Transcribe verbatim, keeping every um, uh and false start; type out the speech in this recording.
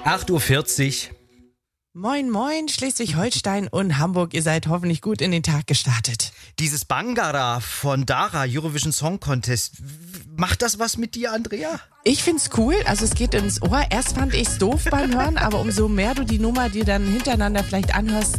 acht Uhr vierzig. Moin, moin, Schleswig-Holstein und Hamburg. Ihr seid hoffentlich gut in den Tag gestartet. Dieses Bangara von Dara, Eurovision Song Contest, macht das was mit dir, Andrea? Ich find's cool, also es geht ins Ohr. Erst fand ich's doof beim Hören, aber umso mehr du die Nummer dir dann hintereinander vielleicht anhörst,